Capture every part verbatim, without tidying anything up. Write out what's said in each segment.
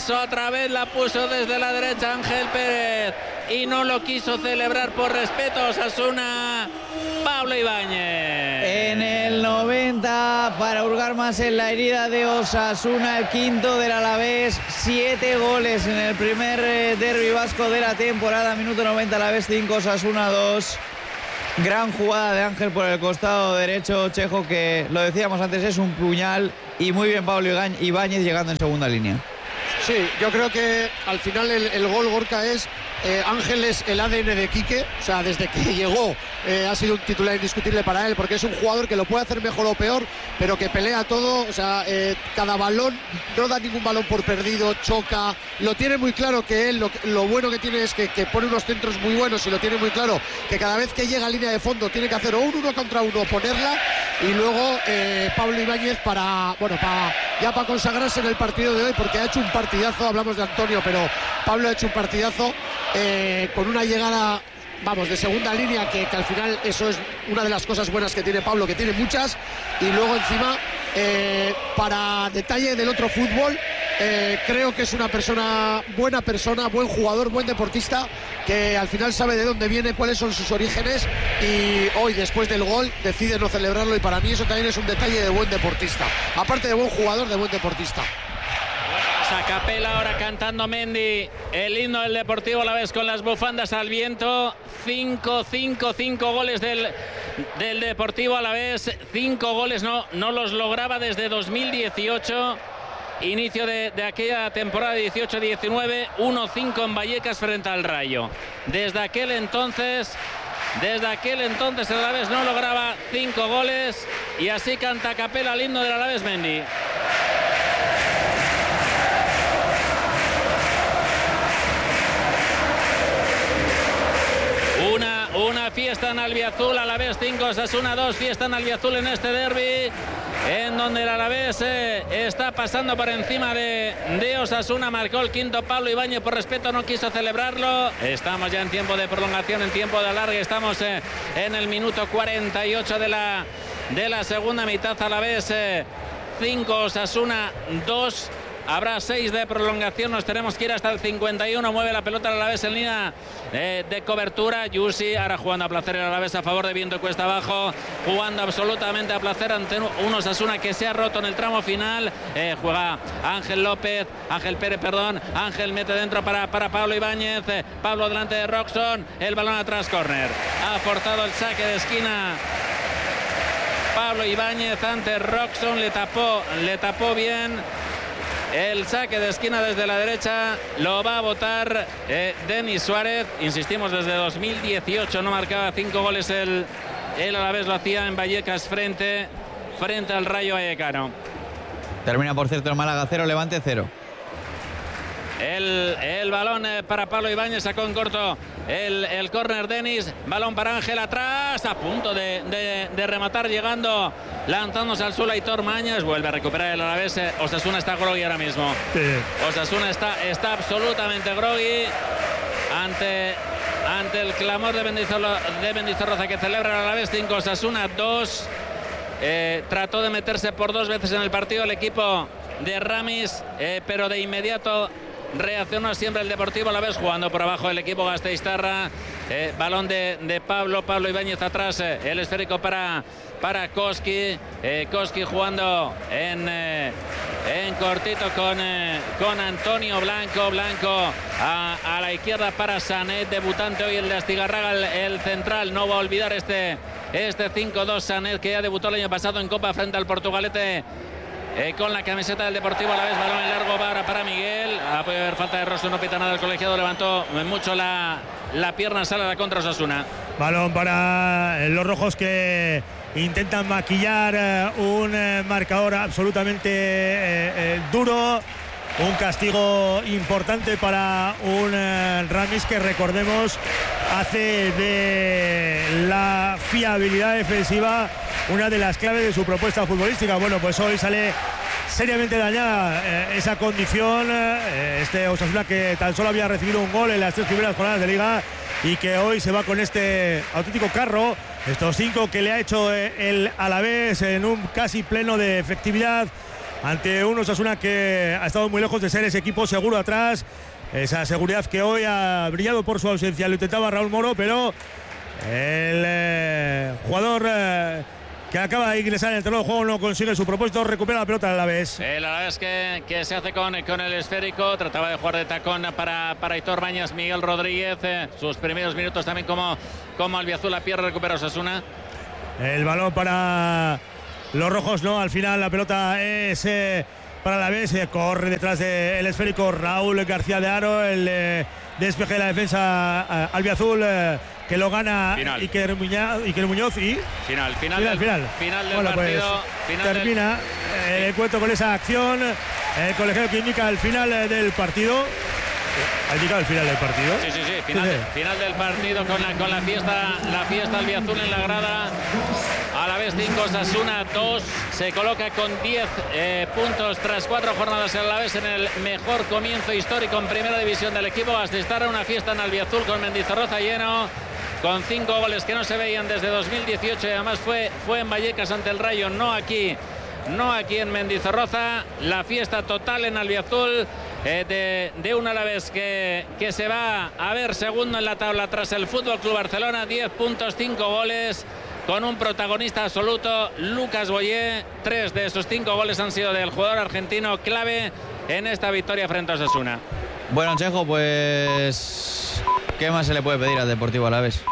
Eso otra vez la puso desde la derecha Ángel Pérez y no lo quiso celebrar por respeto a Osasuna. Pablo Ibáñez. En el noventa, para hurgar más en la herida de Osasuna, el quinto del Alavés. Siete goles en el primer derbi vasco de la temporada. Minuto noventa, Alavés cinco, Osasuna dos. Gran jugada de Ángel por el costado derecho, Chejo, que lo decíamos antes, es un puñal. Y muy bien Pablo Ibáñez llegando en segunda línea. Sí, yo creo que al final el, el gol, Gorka, es eh, Ángel es el A D N de Quique. O sea, desde que llegó eh, ha sido un titular indiscutible para él, porque es un jugador que lo puede hacer mejor o peor, pero que pelea todo. O sea, eh, cada balón, no da ningún balón por perdido, choca, lo tiene muy claro que él, lo, lo bueno que tiene es que, que pone unos centros muy buenos, y lo tiene muy claro que cada vez que llega a línea de fondo tiene que hacer o un uno contra uno, ponerla, y luego eh, Pablo Ibáñez para, bueno, para ya para consagrarse en el partido de hoy, porque ha hecho un partidazo. Hablamos de Antonio, pero Pablo ha hecho un partidazo eh, con una llegada, vamos, de segunda línea, que, que al final eso es una de las cosas buenas que tiene Pablo, que tiene muchas. Y luego encima, eh, para detalle del otro fútbol, eh, creo que es una persona, buena persona, buen jugador, buen deportista, que al final sabe de dónde viene, cuáles son sus orígenes, y hoy, después del gol, decide no celebrarlo, y para mí eso también es un detalle de buen deportista, aparte de buen jugador, de buen deportista. A capela ahora cantando Mendy el himno del Deportivo Alavés con las bufandas al viento. cinco, cinco, cinco goles del, del Deportivo Alavés. cinco goles no, no los lograba desde dos mil dieciocho. Inicio de, de aquella temporada dieciocho diecinueve. uno cinco en Vallecas frente al Rayo. Desde aquel entonces... Desde aquel entonces el Alavés no lograba cinco goles. Y así canta a capela el himno del Alavés Mendy. Una, una fiesta en albiazul, Alavés cinco, Osasuna dos, fiesta en albiazul en este derbi, en donde el Alavés eh, está pasando por encima de, de Osasuna. Marcó el quinto Pablo Ibáñez, por respeto no quiso celebrarlo. Estamos ya en tiempo de prolongación, en tiempo de alargue, estamos eh, en el minuto cuarenta y ocho de la, de la segunda mitad. Alavés eh, cinco, Osasuna dos. Habrá seis de prolongación, nos tenemos que ir hasta el cincuenta y uno. Mueve la pelota el Alavés en línea eh, de cobertura. Yusi ahora jugando a placer el Alavés a favor de viento cuesta abajo, jugando absolutamente a placer ante un Osasuna que se ha roto en el tramo final. Eh, juega Ángel López, Ángel Pérez, perdón. Ángel mete dentro para, para Pablo Ibáñez. Eh, Pablo delante de Roxon. El balón atrás, córner. Ha forzado el saque de esquina Pablo Ibáñez ante Roxon. Le tapó, le tapó bien. El saque de esquina desde la derecha lo va a votar eh, Denis Suárez. Insistimos, desde dos mil dieciocho no marcaba cinco goles el, el Alavés, lo hacía en Vallecas frente, frente al Rayo Vallecano. Termina, por cierto, el Málaga cero, Levante cero. El, el balón eh, para Pablo Ibáñez, sacó en corto el, el córner Denis, balón para Ángel atrás, a punto de, de, de rematar, llegando, lanzándose al suelo Aitor Mañas, vuelve a recuperar el Alavés. eh, Osasuna está groggy ahora mismo. Sí. Osasuna está, está absolutamente groggy ante, ante el clamor de Mendizorroza, de Mendizorroza, que celebra el Alavés cinco, Osasuna dos. Eh, trató de meterse por dos veces en el partido el equipo de Ramis, eh, pero de inmediato reaccionó siempre el Deportivo Alavés, jugando por abajo el equipo gasteiztarra. Eh, balón de, de Pablo, Pablo Ibáñez atrás, eh, el esférico para, para Koski. Eh, Koski jugando en, eh, en cortito con, eh, con Antonio Blanco. Blanco a, a la izquierda para Sanet, debutante hoy el de Astigarraga, el, el central. No va a olvidar este, este cinco dos Sanet, que ya debutó el año pasado en Copa frente al Portugalete. Eh, con la camiseta del Deportivo Alavés, balón en largo va ahora para Miguel. Ah, puede haber falta de rostro, no pita nada el colegiado, levantó mucho la, la pierna, sale a la contra Osasuna. Balón para los rojos, que intentan maquillar eh, un eh, marcador absolutamente eh, eh, duro. Un castigo importante para un eh, Ramis que, recordemos, hace de la fiabilidad defensiva una de las claves de su propuesta futbolística. Bueno, pues hoy sale seriamente dañada eh, esa condición. Eh, este Osasuna, que tan solo había recibido un gol en las tres primeras jornadas de Liga, y que hoy se va con este auténtico carro. Estos cinco que le ha hecho eh, el Alavés en un casi pleno de efectividad ante un Osasuna que ha estado muy lejos de ser ese equipo seguro atrás. Esa seguridad que hoy ha brillado por su ausencia. Lo intentaba Raúl Moro, pero el eh, jugador eh, que acaba de ingresar en el terreno de juego no consigue su propósito. Recupera la pelota al Alavés. El Alavés que, que se hace con, con el esférico. Trataba de jugar de tacón para, para Aitor Bañas. Miguel Rodríguez, eh, sus primeros minutos también como, como albiazul. La pierde, recupera Osasuna. El balón para los rojos, no. Al final la pelota es eh, para Alavés. Eh, corre detrás del esférico Raúl García de Haro. El eh, despeje de la defensa eh, albiazul. Eh, que lo gana Iker Muñoz, Iker Muñoz y final, final, final, del, final. final del bueno, partido. Pues, final termina del... el encuentro con esa acción. El colegiado que indica el final del partido. ¿Ha indicado el final del partido? Sí, sí, sí. Final, sí, sí. final del partido con la, con la fiesta, la fiesta albiazul en la grada. Alavés cinco, Osasuna dos. Se coloca con diez eh, puntos tras cuatro jornadas el Alavés en el mejor comienzo histórico en primera división del equipo. Hasta estar a una fiesta en albiazul con Mendizorroza lleno, con cinco goles que no se veían desde dos mil dieciocho y además fue, fue en Vallecas ante el Rayo, no aquí, no aquí en Mendizorroza. La fiesta total en albiazul eh, de, de un Alavés que, que se va a ver segundo en la tabla tras el Fútbol Club Barcelona. Diez puntos, cinco goles, con un protagonista absoluto, Lucas Boyé. Tres de esos cinco goles han sido del jugador argentino, clave en esta victoria frente a Osasuna. Bueno, Chejo, pues ¿qué más se le puede pedir al Deportivo Alavés? Si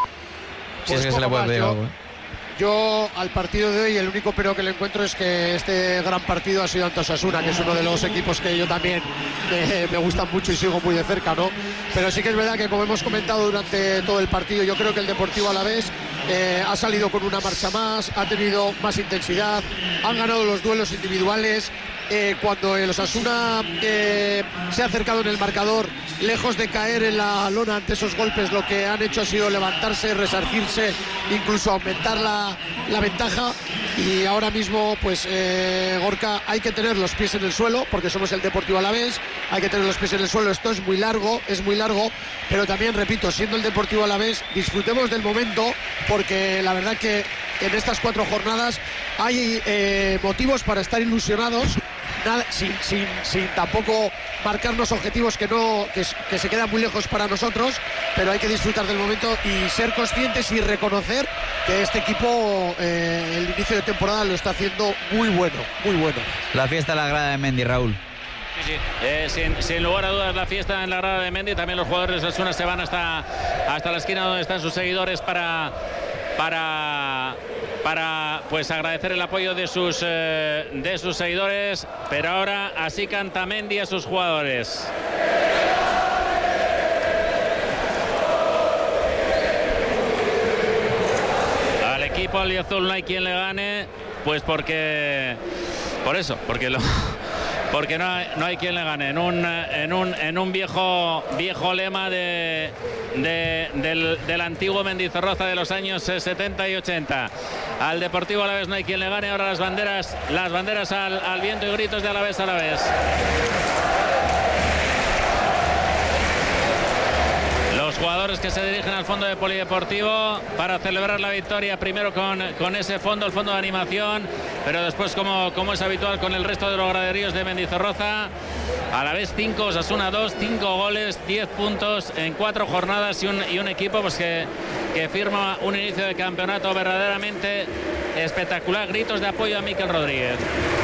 pues es que se le puede más, pedir yo, algo. ¿eh? Yo al partido de hoy el único pero que le encuentro es que este gran partido ha sido ante Osasuna, que es uno de los equipos que yo también eh, me gustan mucho y sigo muy de cerca, ¿no? Pero sí que es verdad que, como hemos comentado durante todo el partido, yo creo que el Deportivo Alavés eh, ha salido con una marcha más, ha tenido más intensidad, han ganado los duelos individuales. Eh, cuando el Osasuna eh, se ha acercado en el marcador, lejos de caer en la lona ante esos golpes, lo que han hecho ha sido levantarse, resarcirse, incluso aumentar la, la ventaja. Y ahora mismo, pues eh, Gorka, hay que tener los pies en el suelo, porque somos el Deportivo Alavés, hay que tener los pies en el suelo. Esto es muy largo, es muy largo, pero también, repito, siendo el Deportivo Alavés, disfrutemos del momento, porque la verdad que en estas cuatro jornadas hay eh, motivos para estar ilusionados. Nada, sin, sin, sin tampoco marcarnos objetivos que no que, que se quedan muy lejos para nosotros, pero hay que disfrutar del momento y ser conscientes y reconocer que este equipo eh, el inicio de temporada lo está haciendo muy bueno, muy bueno. La fiesta en la grada de Mendy, Raúl. Sí, sí. Eh, sin, sin lugar a dudas la fiesta en la grada de Mendy. También los jugadores de Osasuna se van hasta, hasta la esquina donde están sus seguidores para para para pues agradecer el apoyo de sus eh, de sus seguidores. Pero ahora así canta Mendy a sus jugadores. Al equipo albiazul no hay quien le gane, pues porque por eso, porque lo porque no hay, no hay quien le gane en un en un en un viejo viejo lema de, de del, del antiguo Mendizorroza de los años setenta y ochenta. Al Deportivo Alavés no hay quien le gane. Ahora las banderas las banderas al, al viento y gritos de Alavés Alavés. Los jugadores que se dirigen al fondo de Polideportivo para celebrar la victoria, primero con, con ese fondo, el fondo de animación, pero después, como, como es habitual, con el resto de los graderíos de Mendizorroza. Alavés cinco, Osasuna dos, cinco goles, diez puntos en cuatro jornadas y un, y un equipo pues que, que firma un inicio de campeonato verdaderamente espectacular. Gritos de apoyo a Mikel Rodríguez.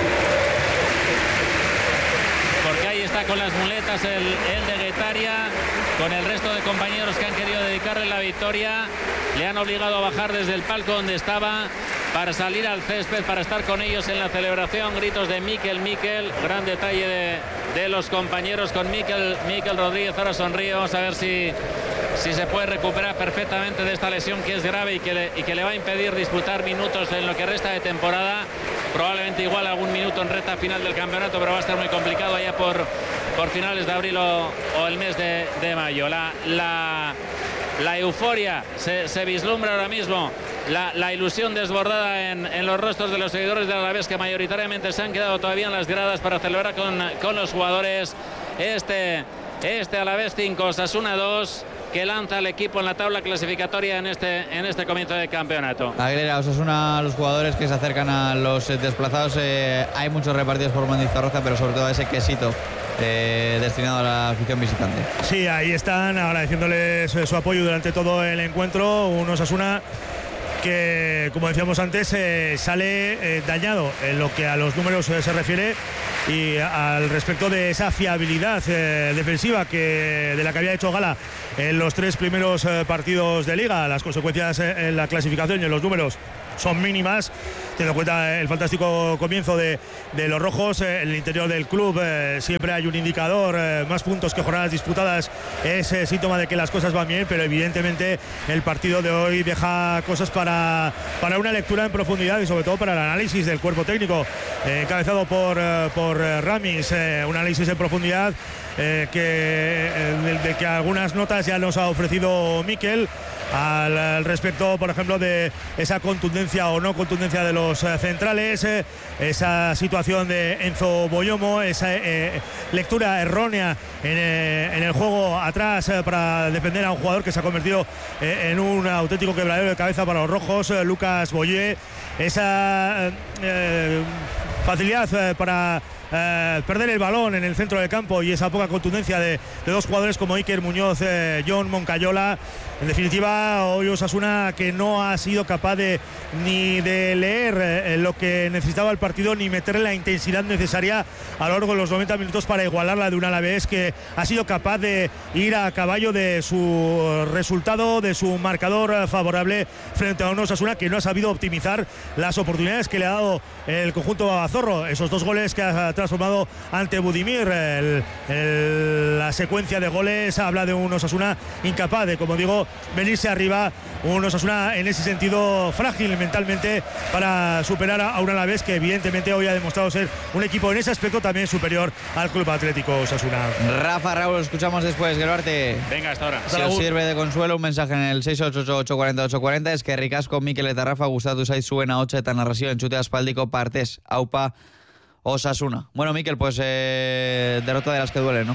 Porque ahí está con las muletas el, el de Guetaria, con el resto de compañeros que han querido dedicarle la victoria. Le han obligado a bajar desde el palco donde estaba para salir al césped, para estar con ellos en la celebración. Gritos de Mikel, Mikel, gran detalle de, de los compañeros con Mikel, Mikel Rodríguez. Ahora sonríe, vamos a ver si, si se puede recuperar perfectamente de esta lesión que es grave y que, le, y que le va a impedir disputar minutos en lo que resta de temporada. Probablemente igual algún minuto en recta final del campeonato, pero va a estar muy complicado allá por, por finales de abril o, o el mes de, de mayo. La, la, la euforia se, se vislumbra ahora mismo, la, la ilusión desbordada en, en los rostros de los seguidores de Alavés, que mayoritariamente se han quedado todavía en las gradas para celebrar con, con los jugadores este, este Alavés cinco, Osasuna dos. que lanza el equipo en la tabla clasificatoria en este, en este comienzo de campeonato. Aguilera, Osasuna, los jugadores que se acercan a los eh, desplazados, eh, hay muchos repartidos por Mendizorroza, pero sobre todo a ese quesito Eh, destinado a la afición visitante. Sí, ahí están agradeciéndoles su apoyo durante todo el encuentro. Un Osasuna que, como decíamos antes, eh, sale eh, dañado en lo que a los números eh, se refiere, y al respecto de esa fiabilidad eh, defensiva que de la que había hecho gala en los tres primeros eh, partidos de Liga. Las consecuencias eh, en la clasificación y en los números son mínimas, teniendo en cuenta el fantástico comienzo de, de los rojos. Eh, en el interior del club eh, siempre hay un indicador, eh, más puntos que jornadas disputadas es eh, síntoma de que las cosas van bien, pero evidentemente el partido de hoy deja cosas para, para una lectura en profundidad y sobre todo para el análisis del cuerpo técnico, eh, encabezado por, eh, por eh, Ramis, eh, un análisis en profundidad eh, que, eh, del, de que algunas notas ya nos ha ofrecido Mikel. Al, al respecto, por ejemplo, de esa contundencia o no contundencia de los eh, centrales, eh, esa situación de Enzo Boyomo, esa eh, lectura errónea en, eh, en el juego atrás eh, para defender a un jugador que se ha convertido eh, en un auténtico quebradero de cabeza para los rojos, eh, Lucas Boyé, esa eh, facilidad eh, para Eh, perder el balón en el centro del campo y esa poca contundencia de, de dos jugadores como Iker Muñoz, eh, John Moncayola. En definitiva, hoy Osasuna que no ha sido capaz de ni de leer eh, lo que necesitaba el partido, ni meterle la intensidad necesaria a lo largo de los noventa minutos para igualarla de un Alavés que ha sido capaz de ir a caballo de su resultado, de su marcador favorable frente a un Osasuna que no ha sabido optimizar las oportunidades que le ha dado el conjunto azorro. Esos dos goles que ha transformado ante Budimir, el, el, la secuencia de goles habla de un Osasuna incapaz de, como digo, venirse arriba. Un Osasuna en ese sentido frágil mentalmente para superar a un Alavés que evidentemente hoy ha demostrado ser un equipo en ese aspecto también superior al Club Atlético Osasuna. Rafa, Raúl, lo escuchamos después. Geruarte. Venga, hasta ahora. Si os sirve de consuelo, un mensaje en el seis ocho ocho, ocho cuatro cero, ocho cuatro cero. Es que ricasco Mikel eta Rafa gustatu zait zuen ahotsa eta narrazio entzute aspaldiko partez. Aupa Osasuna. Bueno, Mikel, pues eh, derrota de las que duelen, ¿no?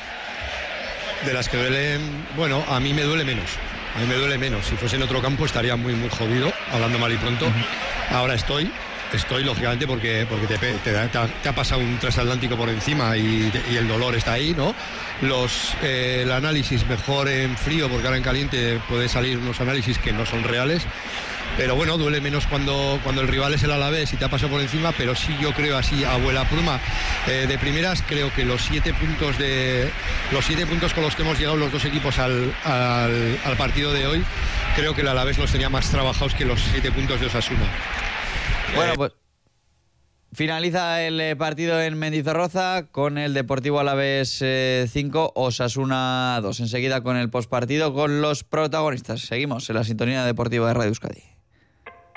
De las que duelen, bueno, a mí me duele menos. A mí me duele menos. Si fuese en otro campo estaría muy, muy jodido, hablando mal y pronto. Uh-huh. Ahora estoy, estoy lógicamente porque, porque te, te, te, ha, te ha pasado un transatlántico por encima y, y el dolor está ahí, ¿no? Los, eh, el análisis mejor en frío, porque ahora en caliente puede salir unos análisis que no son reales. Pero bueno, duele menos cuando, cuando el rival es el Alavés y te ha pasado por encima, pero sí yo creo así, abuela pluma, eh, de primeras, creo que los siete puntos de los siete puntos con los que hemos llegado los dos equipos al, al, al partido de hoy, creo que el Alavés los tenía más trabajados que los siete puntos de Osasuna. Bueno, eh, pues finaliza el partido en Mendizorroza con el Deportivo Alavés eh, cinco, Osasuna dos. Enseguida con el postpartido con los protagonistas. Seguimos en la sintonía deportiva de Radio Euskadi.